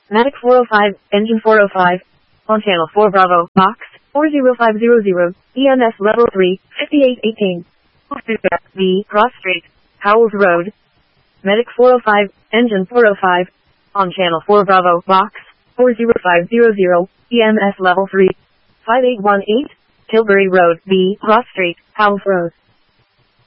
Medic 405, Engine 405. On Channel 4 Bravo, Box 40500, EMS Level 3, 5818. B. Cross Street, Howells Road. Medic 405, Engine 405. On Channel 4 Bravo, Box 40500, EMS Level 3, 5818. Tilbury Road, B. Cross Street, Howells Road.